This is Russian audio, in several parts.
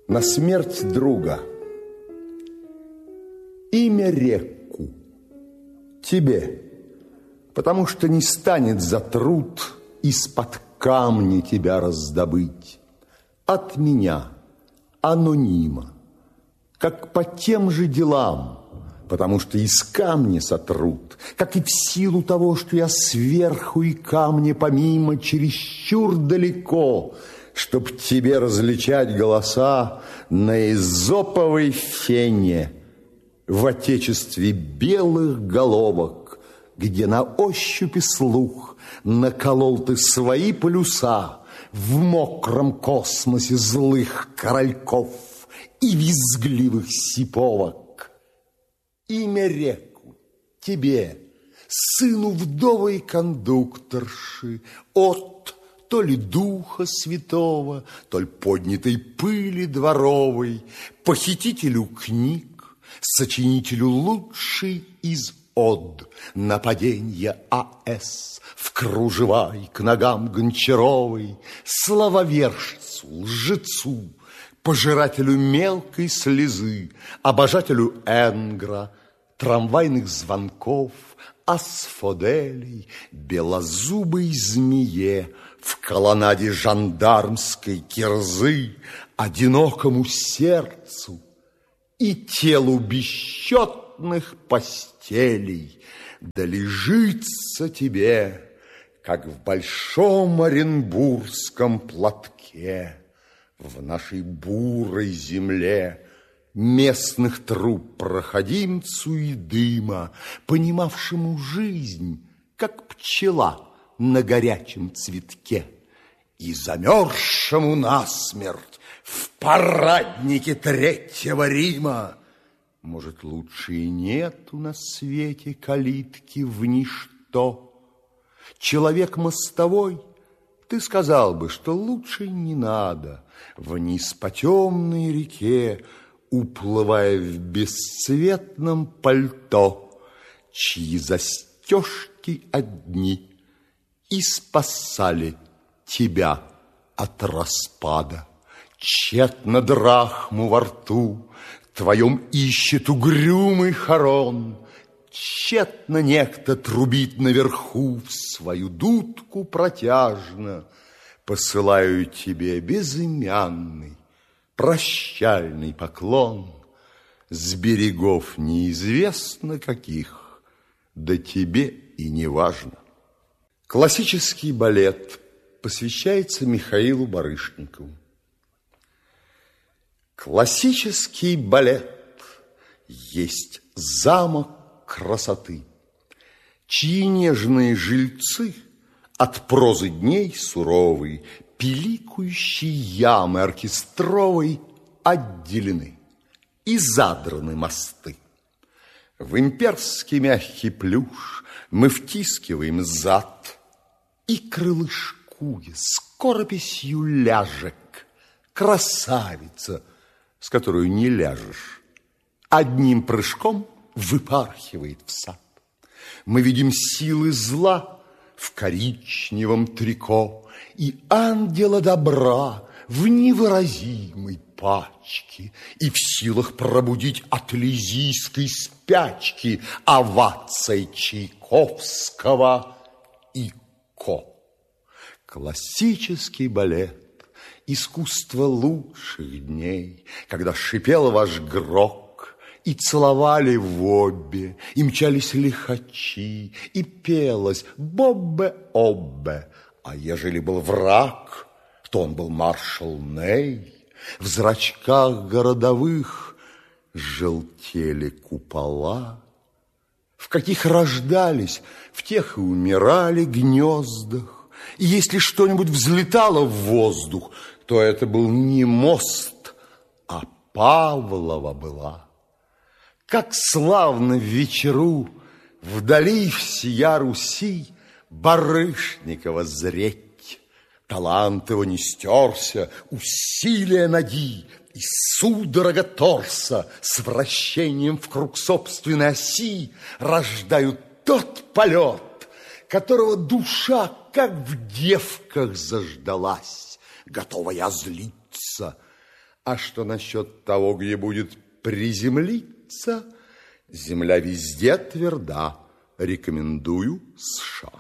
На смерть друга. Имя реку тебе, потому что не станет за труд из-под камня тебя раздобыть. От меня, анонима, как по тем же делам, потому что из камня сотрут, как и в силу того, что я сверху и камня помимо чересчур далеко, чтоб тебе различать голоса на эзоповой фене в отечестве белых головок, где на ощупь и слух наколол ты свои полюса в мокром космосе злых корольков и визгливых сиповок. Имя реку тебе, сыну вдовой кондукторши, от то ли духа святого, то ли поднятой пыли дворовой, похитителю книг, сочинителю лучшей из од, нападенья А.С. в кружева и к ногам Гончаровой, слововершцу, лжецу, пожирателю мелкой слезы, обожателю Энгра, трамвайных звонков, асфоделей, белозубой змее в колоннаде жандармской кирзы, одинокому сердцу и телу бесчетных постелей, да лежится тебе, как в большом оренбургском платке, в нашей бурой земле местных труп проходимцу и дыма, понимавшему жизнь, как пчела на горячем цветке, и замерзшему насмерть в параднике Третьего Рима. Может, лучше и нету на свете калитки в ничто. Человек мостовой, ты сказал бы, что лучше не надо вниз по темной реке, уплывая в бесцветном пальто, чьи застежки одни и спасали тебя от распада. Тщетно драхму во рту твоем ищет угрюмый хорон, тщетно некто трубит наверху в свою дудку протяжно. Посылаю тебе безымянный прощальный поклон с берегов неизвестно каких, да тебе и не важно. Классический балет посвящается Михаилу Барышникову. Классический балет есть замок красоты, чьи нежные жильцы от прозы дней суровой, пиликающей ямы оркестровой отделены и задраны мосты. В имперский мягкий плюш мы втискиваем зад и, крылышкуя скорописью ляжек, красавица, с которой не ляжешь, одним прыжком выпархивает в сад. Мы видим силы зла в коричневом трико и ангела добра в невыразимой пачке, и в силах пробудить от лизийской спячки оваций Чайковского и Ко. Классический балет — искусство лучших дней, когда шипел ваш грок, и целовали в обе, и мчались лихачи, и пелось «Боббе-оббе». А ежели был враг, то он был маршал Ней. В зрачках городовых желтели купола. В каких рождались, в тех и умирали гнездах. И если что-нибудь взлетало в воздух, то это был не мост, а Павлова была. Как славно в вечеру вдали всея Руси Барышникова зреть. Талант его не стерся, усилия ноги и судорога торса с вращением в круг собственной оси рождают тот полет, которого душа, как в девках, заждалась, готовая озлиться. А что насчет того, где будет приземлиться? Земля везде тверда. Рекомендую США.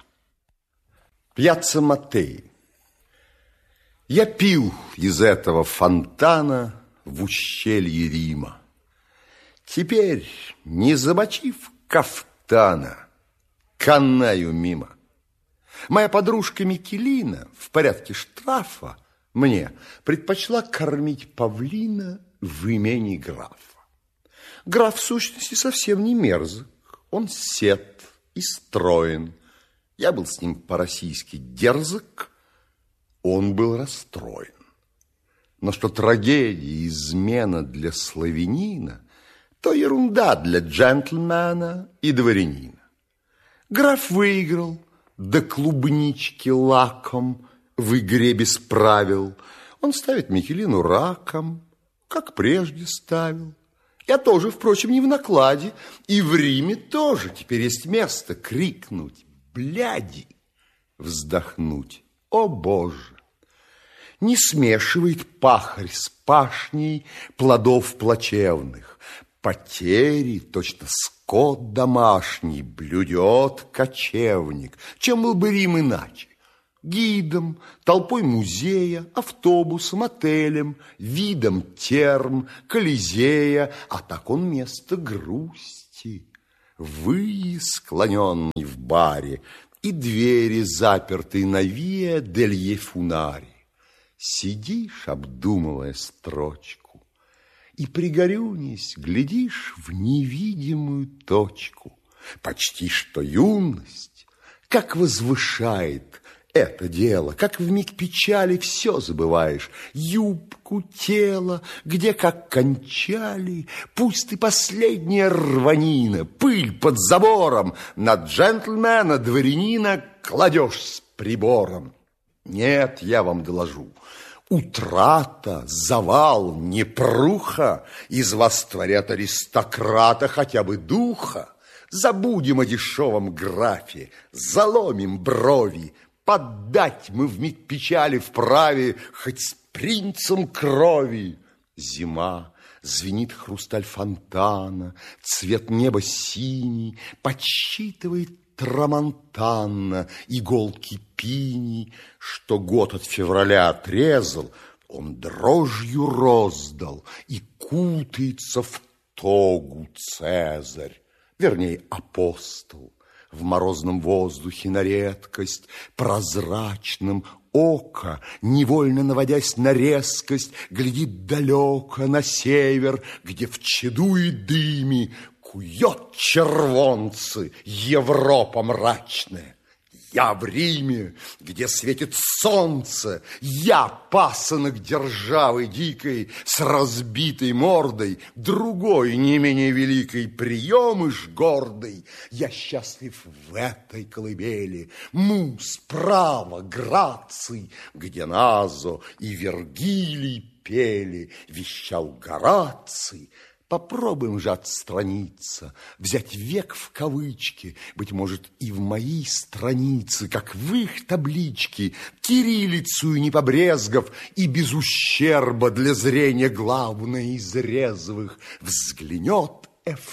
Пьяцца Маттеи. Я пил из этого фонтана в ущелье Рима. Теперь, не замочив кафтана, канаю мимо. Моя подружка Микелина в порядке штрафа мне предпочла кормить павлина в имени графа. Граф, в сущности, совсем не мерзок. Он сед и строен. Я был с ним по-российски дерзок, он был расстроен. Но что трагедия, измена для славянина, то ерунда для джентльмена и дворянина. Граф выиграл до клубнички лаком в игре без правил. Он ставит Микелину раком, как прежде ставил. Я тоже, впрочем, не в накладе. И в Риме тоже теперь есть место крикнуть «Бляди!», вздохнуть «О, Боже!». Не смешивает пахарь с пашней плодов плачевных. Потери, точно скот домашний, блюдет кочевник. Чем был бы Рим иначе? Гидом, толпой музея, автобусом, отелем, видом терм, Колизея, а так он место грусти. Вы, склоненный в баре, и двери, запертые на Виа дель Фунари. Сидишь, обдумывая строчку, и, пригорюнись, глядишь в невидимую точку. Почти что юность, как возвышает это дело, как вмиг печали все забываешь. Юбку, тело, где как кончали, пусть ты последняя рванина, пыль под забором, на джентльмена, дворянина кладешь с прибором. Нет, я вам доложу, утрата, завал, непруха из вас творят аристократа хотя бы духа. Забудем о дешевом графе, заломим брови, поддать мы вмиг печали вправе хоть с принцем крови. Зима, звенит хрусталь фонтана, цвет неба синий, подсчитывает Трамонтанна иголки пини, что год от февраля отрезал, он дрожью роздал, и кутается в тогу Цезарь, вернее, апостол. В морозном воздухе на редкость, прозрачным око, невольно наводясь на резкость, глядит далеко на север, где в чаду и дыме кует червонцы Европа мрачная. Я в Риме, где светит солнце, я пасынок державы дикой с разбитой мордой, другой не менее великой приемыш гордый. Я счастлив в этой колыбели, муз, право, граций, где Назо и Вергилий пели, вещал Гораций. Попробуем же отстраниться, взять век в кавычки, быть может, и в мои страницы, как в их табличке, кириллицу не побрезгав, и без ущерба для зрения главное из резвых взглянет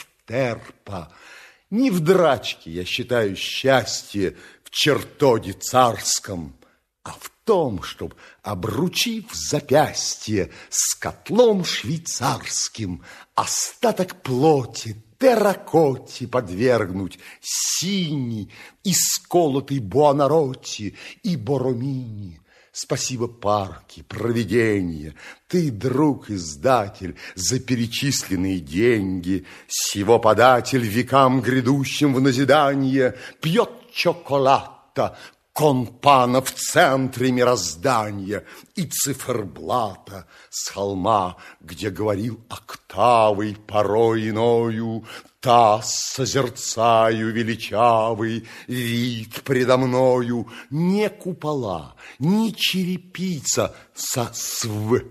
Эфтерпа. Не в драчке я считаю счастье в чертоге царском, а в том, чтоб, обручив запястье с котлом швейцарским, остаток плоти терракоте подвергнуть, синий, исколотый Буонаротти и Боромини. Спасибо, парки, провидение, ты, друг-издатель, за перечисленные деньги. Сего податель векам грядущим в назидание пьет чоколата, Конпана в центре мироздания и циферблата с холма, где говорил октавой порой иною, таз созерцаю величавый, вид предо мною, не купола, не черепица со св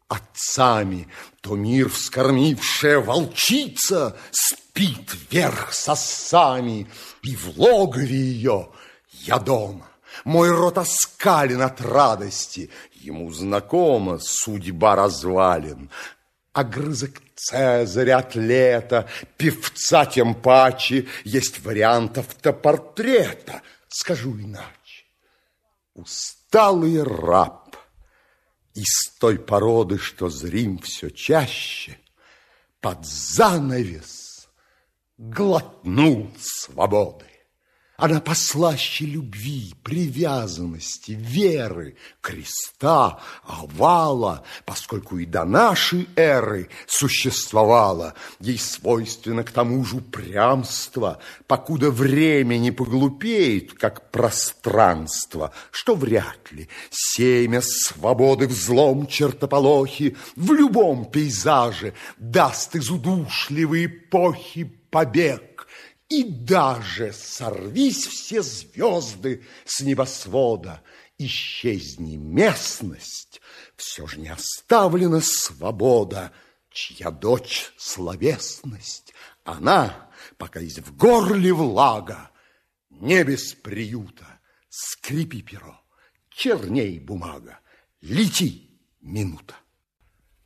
отцами, то мир вскормившая волчица спит вверх сосами, и в логове ее я дома. Мой рот оскален от радости, ему знакома судьба развалин. Огрызок Цезаря, атлета, певца тем паче, есть вариант автопортрета. Скажу иначе. Усталый раб из той породы, что зрим все чаще, под занавес глотнул свободы. Она послаще любви, привязанности, веры, креста, овала, поскольку и до нашей эры существовала. Ей свойственно к тому же упрямство, покуда время не поглупеет, как пространство, что вряд ли семя свободы в злом чертополохе в любом пейзаже даст из удушливой эпохи побег. И даже сорвись все звезды с небосвода, исчезни местность, все же не оставлена свобода, чья дочь словесность. Она, пока есть в горле влага, не без приюта. Скрипи перо, черней бумага, лети минута.